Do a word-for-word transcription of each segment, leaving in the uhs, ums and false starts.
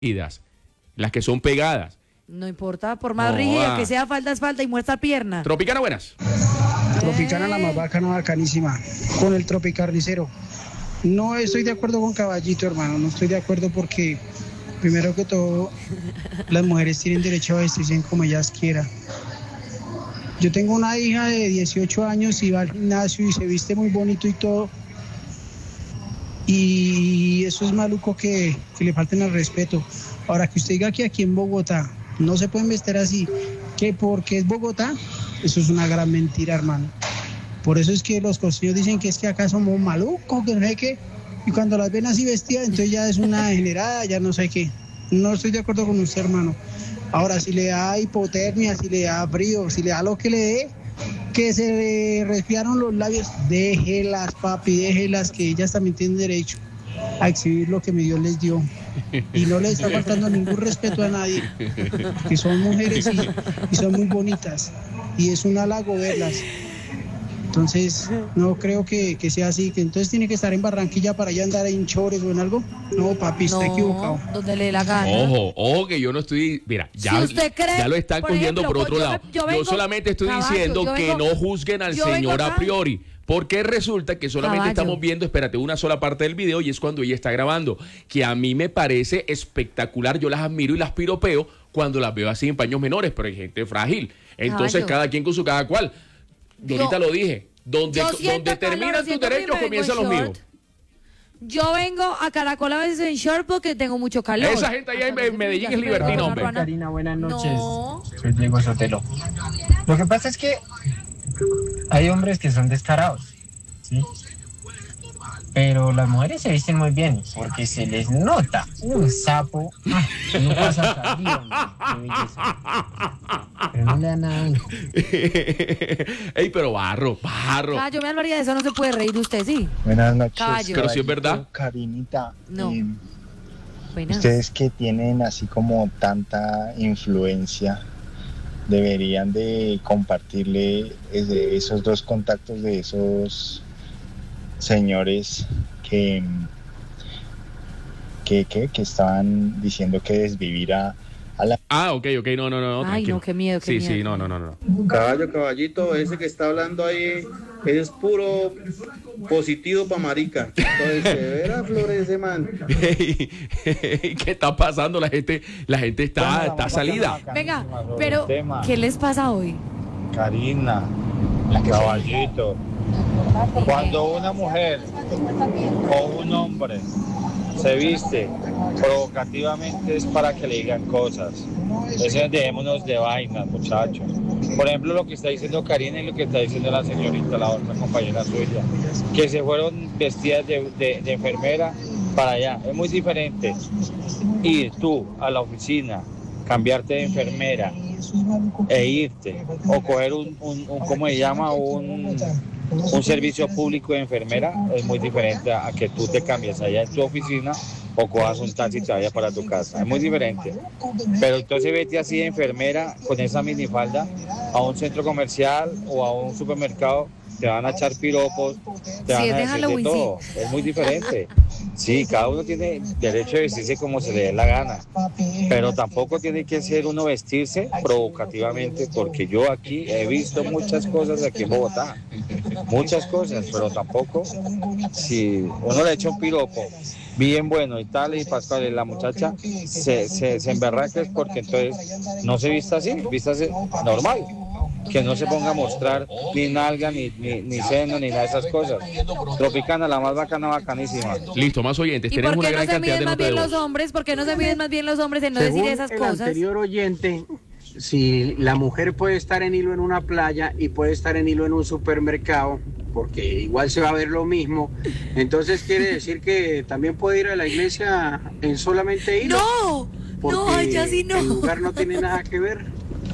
las que son pegadas. No importa, por más no, rígida que sea, falta es falta y muestra pierna. Tropicana, buenas. Tropicana, la más bacana, bacanísima. Con el tropicarnicero. No estoy de acuerdo con Caballito, hermano. No estoy de acuerdo porque, primero que todo, las mujeres tienen derecho a vestirse como ellas quieran. Yo tengo una hija de dieciocho años y va al gimnasio y se viste muy bonito y todo. Y eso es maluco que, que le falten al respeto. Ahora, que usted diga que aquí en Bogotá no se pueden vestir así, que porque es Bogotá, eso es una gran mentira, hermano. Por eso es que los costeños dicen que es que acá somos malucos, que no sé qué. Y cuando las ven así vestidas, entonces ya es una degenerada, ya no sé qué. No estoy de acuerdo con usted, hermano. Ahora, si le da hipotermia, si le da frío, si le da lo que le dé, que se le resfriaron los labios, déjelas, papi, déjelas, que ellas también tienen derecho a exhibir lo que mi Dios les dio. Y no les está faltando ningún respeto a nadie, que son mujeres y, y son muy bonitas. Y es un halago verlas. Entonces, no creo que, que sea así, que entonces tiene que estar en Barranquilla para allá andar en chores o en algo. No, papi, está no, equivocado. Donde le dé la gana. Ojo, ojo, que yo no estoy... Mira, ya, si usted cree, ya lo están por cogiendo ejemplo, por otro yo, lado. Yo, vengo, yo solamente estoy caballo, diciendo vengo, que no juzguen al señor a priori. Porque resulta que solamente caballo. estamos viendo, espérate, una sola parte del video y es cuando ella está grabando. Que a mí me parece espectacular, yo las admiro y las piropeo cuando las veo así en paños menores, pero hay gente frágil. Entonces, caballo. cada quien con su cada cual. Yo ahorita lo dije. Donde, donde terminan tus derechos, comienzan los míos. Yo vengo a Caracol a veces en short porque tengo mucho calor. Esa gente allá en Medellín es libertina, hombre. Karina, buenas noches. No. Soy Diego Sotelo. Lo que pasa es que hay hombres que son descarados, ¿sí? Pero las mujeres se visten muy bien porque se les nota un sapo. No pasa hasta aquí, hombre. Qué belleza. Pero no le da nada. Ey, pero barro, barro. Ah, yo me alvaría de eso, no se puede reír usted, sí. Buenas noches. Caballo. Pero si es verdad. Karinita. No. Eh, Buenas. Ustedes que tienen así como tanta influencia, deberían de compartirle ese, esos dos contactos de esos señores que que, que, que estaban diciendo que desvivir a, a la... Ah, ok, ok, no, no, no. Ay, tranquilo. no, qué miedo, qué sí, miedo. Sí, sí, no, no, no, no. Caballo, caballito, ese que está hablando ahí es puro positivo pa' marica. Entonces, de veras florece, man. ¿Qué está pasando? La gente, la gente está, está salida. Venga, pero ¿qué les pasa hoy? Karina, caballito, cuando una mujer o un hombre se viste provocativamente es para que le digan cosas. Entonces dejémonos de vainas, muchachos. Por ejemplo, lo que está diciendo Karina y lo que está diciendo la señorita, la otra compañera suya, que se fueron vestidas de, de, de enfermera para allá. Es muy diferente ir tú a la oficina, cambiarte de enfermera e irte, o coger un, un, un ¿cómo se llama? Un, un servicio público de enfermera. Es muy diferente a que tú te cambies allá en tu oficina o cojas un taxi y te vayas para tu casa. Es muy diferente. Pero entonces vete así de enfermera con esa minifalda a un centro comercial o a un supermercado, te van a echar piropos, te van sí, a decir Halloween, de todo. Sí. Es muy diferente. Sí, cada uno tiene derecho de vestirse como se le dé la gana, pero tampoco tiene que ser uno vestirse provocativamente, porque yo aquí he visto muchas cosas aquí en Bogotá, muchas cosas, pero tampoco si uno le echa un piropo bien bueno y tal y Pascual y la muchacha se, se, se emberraca es porque entonces no se vista así, vístase normal. Que no se ponga a mostrar ni nalga, ni, ni, ni seno, ni nada de esas cosas. Tropicana, la más bacana, bacanísima. Listo, más oyentes. ¿Y Tenemos por qué una no gran se cantidad miden de más bien notas de los voz. hombres? ¿Por qué no se miden más bien los hombres en no Según decir esas el cosas? Anterior oyente, si la mujer puede estar en hilo en una playa y puede estar en hilo en un supermercado, porque igual se va a ver lo mismo, entonces quiere decir que también puede ir a la iglesia en solamente hilo. ¡No! Porque no, allá sí no. el lugar no tiene nada que ver.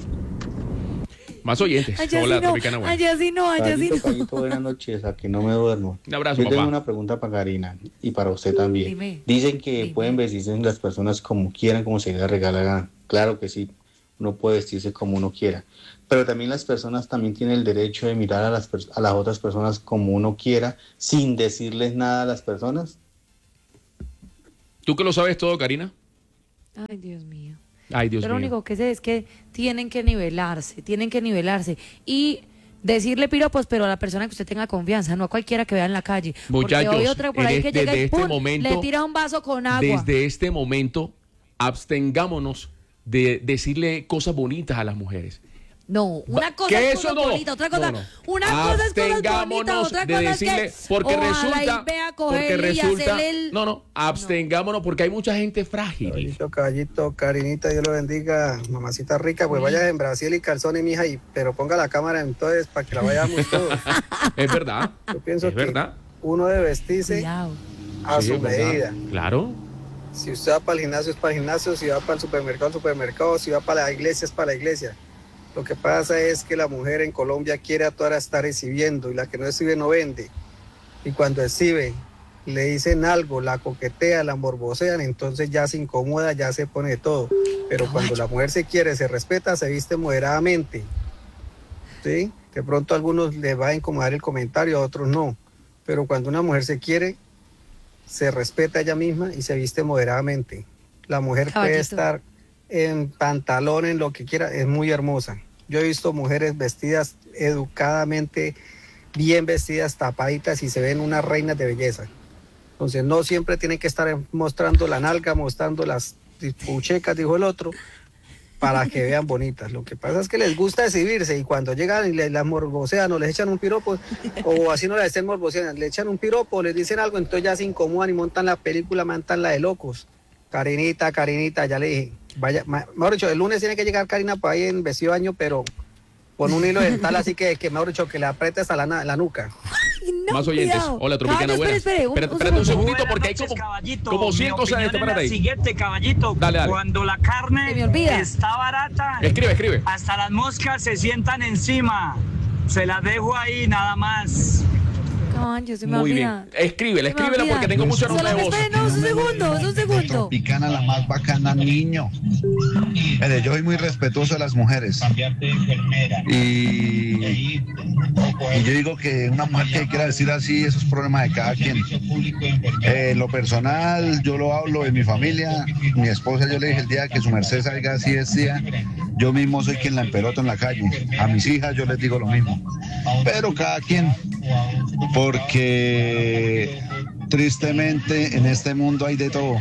Más oyentes. Allá Hola, sí no, Tropicana, buena. allá sí no, allá sí no. Caballito, buenas noches, aquí no me duermo. Un abrazo, Yo papá. tengo una pregunta para Karina y para usted también. Dime, Dicen que dime. pueden vestirse las personas como quieran, como se les regala la gana. Claro que sí, uno puede vestirse como uno quiera. Pero también las personas también tienen el derecho de mirar a las, a las otras personas como uno quiera, sin decirles nada a las personas. ¿Tú que lo sabes todo, Karina? Ay, Dios mío. Ay, Dios Yo mío. lo único que sé es que tienen que nivelarse, tienen que nivelarse. Y decirle piropos, pero a la persona que usted tenga confianza, no a cualquiera que vea en la calle. Muchachos, porque hoy otra por en ahí este- que llega y desde este ¡pum! momento- le tira un vaso con agua. Desde este momento, abstengámonos de decirle cosas bonitas a las mujeres. No, una cosa ¿Qué es eso cosas no? bonitas, otra cosa, No, no. una cosa es cosas bonitas, Abstengámonos otra de cosa es decirle, que porque ojalá resulta, y vea a porque cogerle y resulta, hacerle el... no, no, abstengámonos porque hay mucha gente frágil. Caballito, caballito, Karinita, Dios lo bendiga, mamacita rica, pues vaya en Brasil y calzones, mija, y, pero ponga la cámara entonces para que la vayamos todos. Es verdad, Yo pienso es que verdad. uno debe vestirse Cuidado. a Sí, su es verdad. medida. Claro. Si usted va para el gimnasio, es para el gimnasio, si va para el supermercado, al supermercado, si va para la iglesia, es para la iglesia. Lo que pasa es que la mujer en Colombia quiere a todas estar recibiendo y la que no recibe no vende. Y cuando recibe, le dicen algo, la coquetea, la morbosean, entonces ya se incomoda, ya se pone de todo. Pero cuando la mujer se quiere, se respeta, se viste moderadamente. ¿Sí? De pronto a algunos les va a incomodar el comentario, a otros no. Pero cuando una mujer se quiere, se respeta a ella misma y se viste moderadamente. La mujer Caballito. puede estar en pantalón, en lo que quiera, es muy hermosa. Yo he visto mujeres vestidas educadamente, bien vestidas, tapaditas y se ven unas reinas de belleza. Entonces no siempre tienen que estar mostrando la nalga, mostrando las puchecas, dijo el otro, para que vean bonitas. Lo que pasa es que les gusta exhibirse y cuando llegan y les, las morbosean o les echan un piropo, o así no les estén morboseando, le echan un piropo, les dicen algo, entonces ya se incomodan y montan la película, montan la de locos. Karinita, Karinita, ya le dije, vaya, ma- mejor dicho, el lunes tiene que llegar Karina para ahí en vestido de baño, pero con un hilo dental, así que, que mejor dicho, que le apretes a la, na- la nuca. No, Más oyentes. cuidado. Hola, Tropicana, Caballo, buenas. espere, espere, un- Espérate, un espérate un segundo. segundito porque hay Buenas como, noches, caballito. como cien Mi cosas de opinión este es la para ahí. siguiente, caballito. Dale, dale. Cuando la carne Se me olvida. está barata, Escribe, escribe. hasta las moscas se sientan encima. Se las dejo ahí nada más. Caballo, se me Muy olvida. bien. Escríbela, Se me escríbela olvida. porque tengo mucha nota de Solamente voz. espere, no, un segundo, un segundo. Tropicana, la más bacana, niño. Mire, yo soy muy respetuoso de las mujeres. Y, y yo digo que una mujer que quiera decir así, eso es problema de cada quien. Eh, lo personal, yo lo hablo de mi familia. Mi esposa, yo le dije el día que su merced salga así vestida, yo mismo soy quien la empeloto en la calle. A mis hijas yo les digo lo mismo. Pero cada quien, porque tristemente en este mundo hay de todo.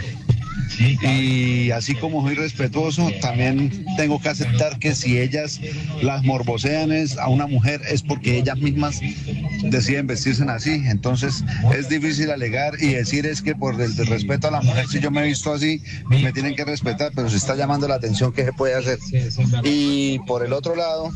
Y así como soy respetuoso, también tengo que aceptar que si ellas las morbosean es a una mujer es porque ellas mismas deciden vestirse así. Entonces es difícil alegar y decir es que por el respeto a la mujer, si yo me he visto así, me tienen que respetar, pero se está llamando la atención que se puede hacer. Y por el otro lado...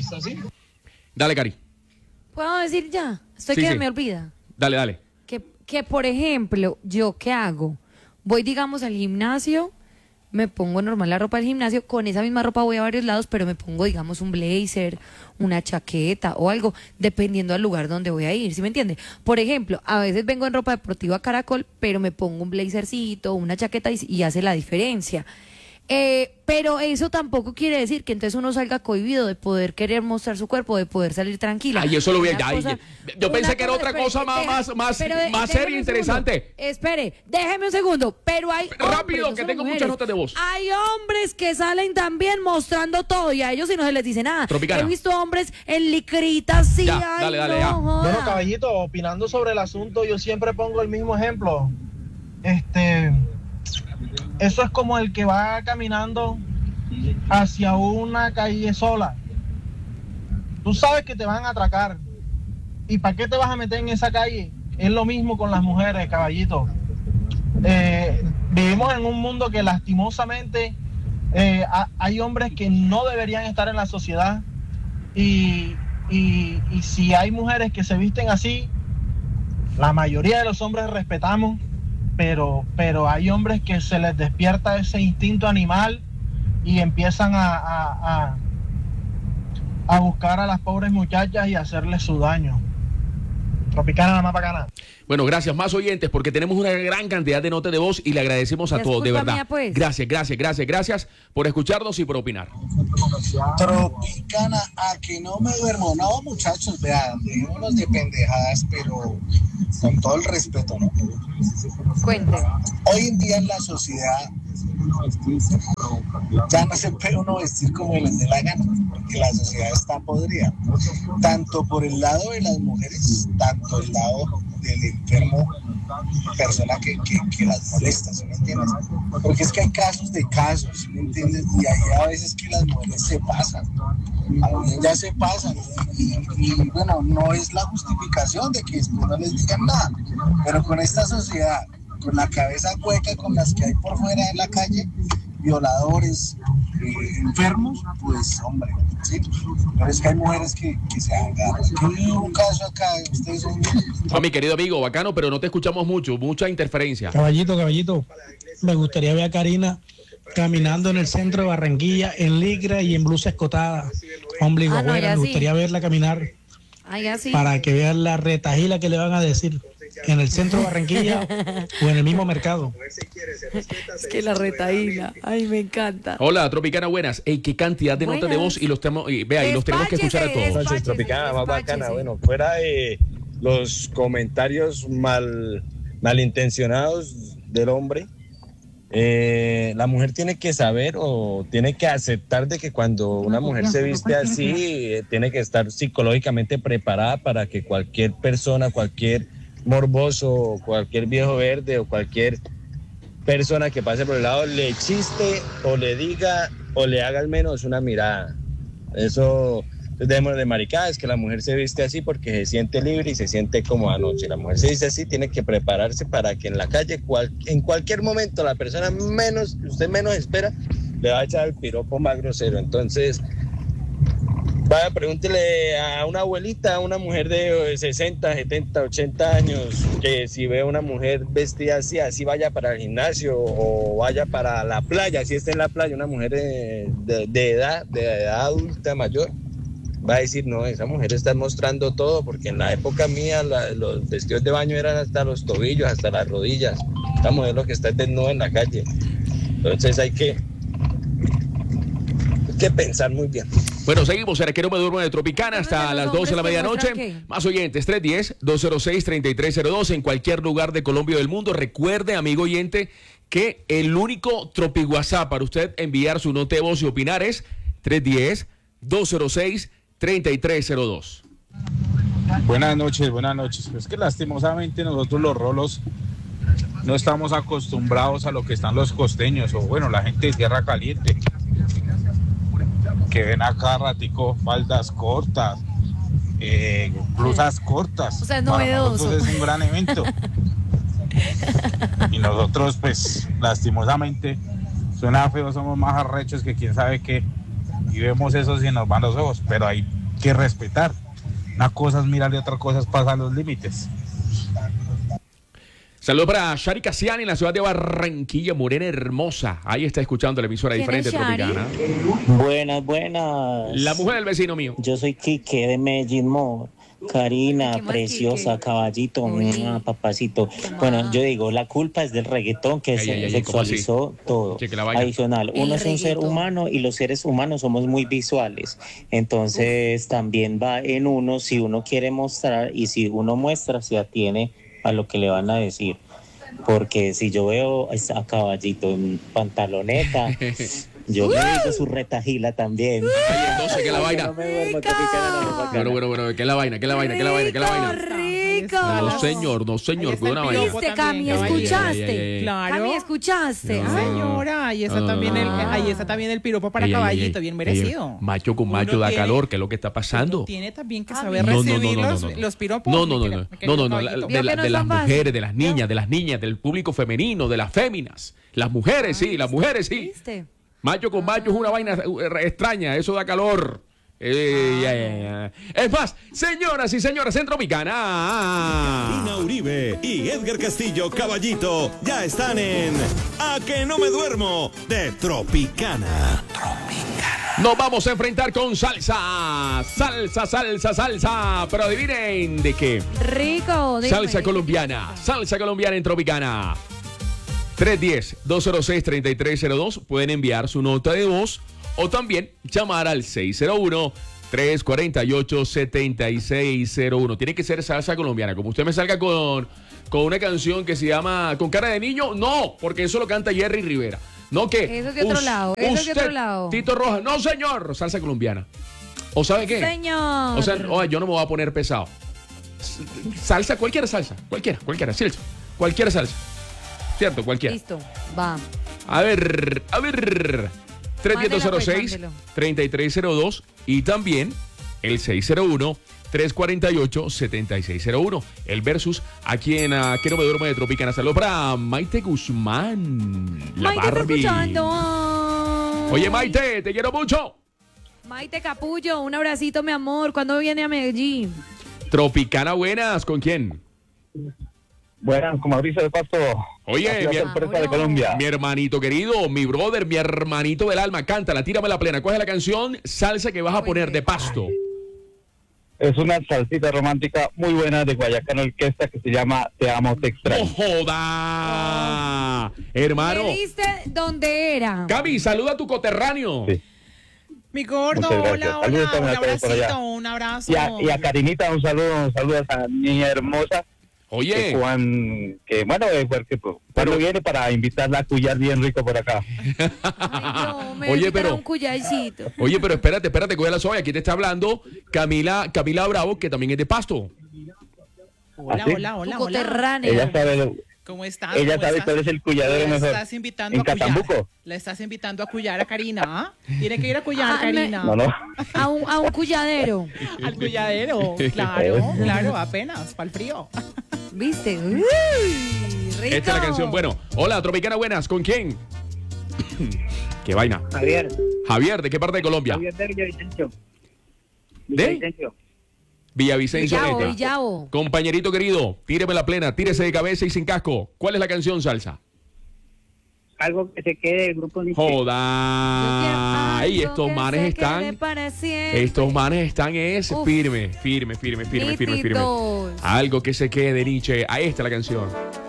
Dale, Cari. ¿Puedo decir ya? Estoy Sí, que sí. me olvida. Dale, dale. Que, que, por ejemplo, ¿yo qué hago? Voy, digamos, al gimnasio, me pongo normal la ropa del gimnasio, con esa misma ropa voy a varios lados, pero me pongo, digamos, un blazer, una chaqueta o algo, dependiendo del lugar donde voy a ir, ¿sí me entiende? Por ejemplo, a veces vengo en ropa deportiva Caracol, pero me pongo un blazercito, una chaqueta y, y hace la diferencia. Eh, pero eso tampoco quiere decir que entonces uno salga cohibido de poder querer mostrar su cuerpo, de poder salir tranquila. Ay, eso lo vi Una ya. cosa- Yo una pensé que era otra espere, cosa más, deja- más, más, pero de- más déjeme seria e un segundo. interesante. Espere, déjeme un segundo. Pero hay Rápido, hombres, no que solo tengo muchas mujeres. notas de voz. Hay hombres que salen también mostrando todo y a ellos sí no se les dice nada. Tropicana. He visto hombres en licritas, sí. Ya, ay, dale, dale, no, ya. joda. Bueno, caballito, opinando sobre el asunto, yo siempre pongo el mismo ejemplo. Este, eso es como el que va caminando hacia una calle sola. Tú sabes que te van a atracar. ¿Y para qué te vas a meter en esa calle? Es lo mismo con las mujeres, caballito. Eh, vivimos en un mundo que lastimosamente eh, ha- hay hombres que no deberían estar en la sociedad. Y, y, y si hay mujeres que se visten así, la mayoría de los hombres respetamos, pero, pero hay hombres que se les despierta ese instinto animal y empiezan a, a, a, a buscar a las pobres muchachas y hacerles su daño. Tropicana, la más bacana. Bueno, gracias, más oyentes, porque tenemos una gran cantidad de notas de voz y le agradecemos a Es todos, de culpa verdad. mía, pues. Gracias, gracias, gracias, gracias por escucharnos y por opinar. Tropicana, a que no me duermo. No, muchachos, vean, dejémonos de pendejadas, pero con todo el respeto, ¿no? Cuente. Hoy en día en la sociedad Ya no se puede uno vestir como les dé la gana, porque la sociedad está podrida, tanto por el lado de las mujeres, tanto el lado del enfermo, persona que, que, que las molesta, ¿sí me entiendes? Porque es que hay casos de casos, ¿sí me entiendes? Y hay a veces que las mujeres se pasan, ya se pasan, y, y bueno, no es la justificación de que después no les digan nada, pero con esta sociedad, con la cabeza hueca con las que hay por fuera de la calle, violadores, eh, enfermos, pues hombre, ¿sí? Pero es que hay mujeres que, que se agarran. Yo vi un caso acá, ustedes son... No, mi querido amigo, bacano, pero no te escuchamos mucho, mucha interferencia. Caballito, caballito, me gustaría ver a Karina caminando en el centro de Barranquilla, en licra y en blusa escotada, ombligo Ah, no, fuera, ya me sí. gustaría verla caminar Ah, ya sí. para que vean la retajila que le van a decir en el centro de Barranquilla o en el mismo mercado. Es que la retaíla. Ay, me encanta. Hola, Tropicana, buenas. Ey, qué cantidad de notas de Buenas. voz y los, temo, y, vea, y los tenemos que escuchar a todos. Noches, Tropicana, más bacana. Bueno, fuera de los comentarios mal malintencionados del hombre, eh, la mujer tiene que saber o tiene que aceptar de que cuando una mujer se viste así, eh, tiene que estar psicológicamente preparada para que cualquier persona, cualquier morboso, cualquier viejo verde o cualquier persona que pase por el lado le chiste o le diga o le haga al menos una mirada. Eso dejemos de maricadas, que la mujer se viste así porque se siente libre y se siente como anoche. La mujer se viste así, tiene que prepararse para que en la calle, cual, en cualquier momento, la persona menos, que usted menos espera, le va a echar el piropo más grosero. Entonces, vaya, pregúntele a una abuelita, a una mujer de sesenta, setenta, ochenta años, que si ve a una mujer vestida así, así vaya para el gimnasio o vaya para la playa, si está en la playa, una mujer de, de, de edad, de edad adulta mayor, va a decir, no, esa mujer está mostrando todo, porque en la época mía la, los vestidos de baño eran hasta los tobillos, hasta las rodillas. Esta mujer lo que está es desnuda en la calle. Entonces hay que, hay que pensar muy bien. Bueno, seguimos en el Que No Me Duermo de Tropicana hasta las doce de la medianoche. Más oyentes, tres uno cero, dos cero seis, tres tres cero dos en cualquier lugar de Colombia o del mundo. Recuerde, amigo oyente, que el único Tropi WhatsApp para usted enviar su nota de voz y opinar es tres uno cero, dos cero seis, tres tres cero dos. Buenas noches, buenas noches. Es que lastimosamente nosotros los rolos no estamos acostumbrados a lo que están los costeños, o bueno, la gente de Tierra Caliente, que ven acá ratico faldas cortas, eh, blusas cortas. O sea, es Para novedoso. nosotros es un gran evento. Y nosotros, pues, lastimosamente, suena feo, somos más arrechos que quién sabe qué. Y vemos eso y nos van los ojos, pero hay que respetar. Una cosa es mirar y otra cosa es pasar los límites. Saludos para Shari Casiani en la ciudad de Barranquilla, Morena hermosa. Ahí está escuchando la emisora diferente Tropicana. Buenas, buenas. La mujer del vecino mío. Yo soy Quique de Medellín Mall. Karina, preciosa, Quique? Caballito, mua, papacito. Bueno, yo digo, la culpa es del reggaetón que Ay, se ay, ay, sexualizó todo. Que que la vaya. Adicional, El uno es un ser reggaetón. humano y los seres humanos somos muy visuales. Entonces, Uf. también va en uno si uno quiere mostrar y si uno muestra, se atiene a lo que le van a decir. Porque si yo veo a Caballito en pantaloneta, yo me digo su retajila también. Ay, entonces, ¿qué la vaina? No me duermo, Tropicana, no me bacana. Bueno, bueno, bueno, ¿qué la vaina? ¿Qué la vaina? ¿Qué la vaina? ¿Qué la vaina? Rico. No, señor, no, señor, cuidado una vaina. ¿Viste, Cami? Ay, ay, ay, ¿Escuchaste? ay, ay. Claro. Cami, ¿escuchaste? Sí, No. señora, ahí está, Ah. también el, ahí está también el piropo para Ey, ey, Caballito, ey, bien ey, merecido. macho con macho Uno da tiene- calor, ¿qué es lo que está pasando? Tiene también que Ah, saber No, no, no, recibir no, no, los, no, no. los piropos. No, no, no, mi no, querido- mi querido no, no, no, la- Caballito. de, la- que no de es las tan fácil. mujeres, de las niñas, de las niñas, del público femenino, de las féminas. Las mujeres, sí, las mujeres, sí. ¿Viste? Macho con macho es una vaina eh, extraña, eso da calor. Eh, ya, ya, ya. Es más, señoras y señores, en Tropicana. Karina Uribe y Edgar Castillo Caballito ya están en A Que No Me Duermo de Tropicana. Nos vamos a enfrentar con salsa. Salsa, salsa, salsa. Pero adivinen de qué. Rico. dime. Salsa colombiana. Salsa colombiana en Tropicana. tres uno cero, dos cero seis, tres tres cero dos. Pueden enviar su nota de voz o también llamar al seis cero uno, tres cuatro ocho, siete seis cero uno. Tiene que ser salsa colombiana. Como usted me salga con, con una canción que se llama Con cara de niño, no, porque eso lo canta Jerry Rivera. ¿No qué? Eso es de otro Us- lado, eso es de usted, otro lado. Tito Rojas, no señor, salsa colombiana. ¿O sabe qué? Señor. O sea, oye, yo no me voy a poner pesado. S- Salsa, cualquier salsa, cualquiera, cualquiera, salsa, cualquier salsa. ¿Cierto? Cualquiera. Listo, va. A ver, a ver. tres uno cero Mándelo, pues, seis, mándelo. tres tres cero dos y también el seis cero uno, tres cuatro ocho, siete seis cero uno. El versus aquí en uh, Que no me duermo de Tropicana. Saludos para Maite Guzmán. La Maite está Barbie. escuchando. Oye, Maite, te quiero mucho. Maite Capullo, un abracito, mi amor. ¿Cuándo viene a Medellín? Tropicana, buenas. ¿Con quién? Buenas, con Mauricio de Pasto. Oye, Aquí la mi, sorpresa de Colombia. mi hermanito querido, mi brother, mi hermanito del alma, cántala, tírame la plena. ¿Cuál es la canción salsa que vas a poner de Pasto? Es una salsita romántica muy buena de Guayacán Orquesta que se llama Te amo, te extraño. ¡No joda! Hermano. ¿Me diste dónde era? Gaby, saluda a tu coterráneo. Sí. Mi gordo, Muchas gracias. hola, Saludos hola, también un a todos por allá. abracito, un abrazo. Y a, y a Karinita, un saludo, un saludo a esa niña hermosa. Oye. Que, Juan, que bueno, eh, porque, pues, cuando viene para invitarla a cuyar bien rico por acá. No, me Oye, Oye, pero- un cuyaycito. Oye, pero espérate, espérate, coge la soya. Aquí te está hablando Camila, Camila Bravo, que también es de Pasto. Hola, ¿Ah, sí? hola, hola, Tu hola. coterráneo. Ella sabe, lo- ¿Cómo estás? ella ¿Cómo sabe estás? cuál es el cuyadero La mejor. estás invitando En a cuyar. Catambuco. La estás invitando a cuyar a Karina, ¿ah? Tiene que ir a cuyar, Ah, me- Karina. No, no. A un, a un cuyadero. Al cuyadero, claro, claro, apenas, para el frío. ¿Viste? Uy, rico. Esta es la canción. Bueno, hola, Tropicana, buenas. ¿Con quién? ¿Qué vaina? Javier. Javier, ¿de qué parte de Colombia? Javier de Villavicencio. ¿De? Villavicencio. Villavicencio. Villavo, neta. Villavo. Compañerito querido, tíreme la plena, tírese de cabeza y sin casco. ¿Cuál es la canción salsa? Algo que se quede del grupo Nietzsche. Joda. Ay, Algo estos que manes se están. quede para siempre. Estos manes están es Uf. firme, firme, firme, firme, firme, firme. Nítidos. Algo que se quede, Nietzsche. Ahí está la canción.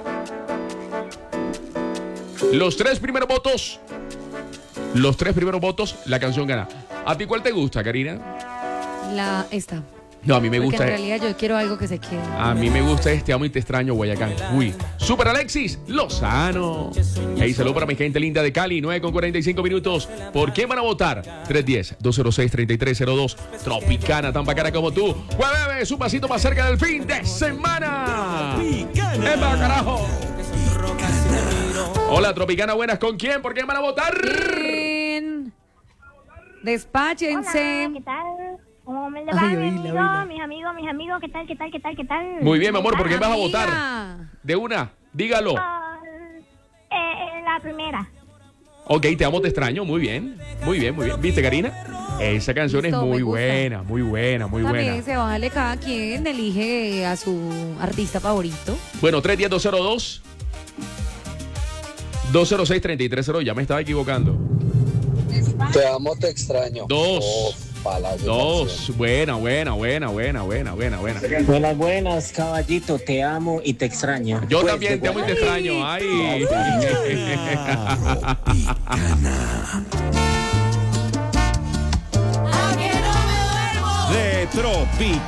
Los tres primeros votos. Los tres primeros votos, la canción gana. ¿A ti cuál te gusta, Karina? La, esta. No, a mí me Porque gusta. en realidad yo quiero algo que se quede. A mí me gusta este Amo y Te Extraño, Guayacán. Uy. Super Alexis Lozano. Hey, saludo para mi gente linda de Cali, nueve con cuarenta y cinco minutos. ¿Por qué van a votar? tres uno cero, dos cero seis, tres tres cero dos. Tropicana, tan bacana como tú. Jueves, un pasito más cerca del fin de semana. ¡Epa, carajo! Hola, Tropicana, buenas. ¿Con quién? ¿Por qué van a votar? Bien. Despáchense. Hola, ¿qué tal? ¿Cómo me le Ay, va, oíla, mi amigo? oíla. Mis amigos, mis amigos, ¿qué tal, qué tal, qué tal, qué tal? Muy bien, mi amor, ¿por qué vas a Amiga. votar? De una, dígalo. Ah, eh, la primera. Ok, Te Amo, Te Extraño. Muy bien, muy bien, muy bien. ¿Viste, Karina? Esa canción Listo, es muy me gusta. buena, muy buena, muy También buena. se vale, cada quien elige a su artista favorito. Bueno, tres uno cero, dos cero dos, dos cero seis, tres tres cero. Ya me estaba equivocando. Te amo, te extraño. Dos. Oh, palacio, Dos. Buena, buena, buena, buena, buena, buena, buena. Buenas, buenas, caballito, te amo y te extraño. Yo Pues, también de te amo y te extraño. Ay. De Tropic.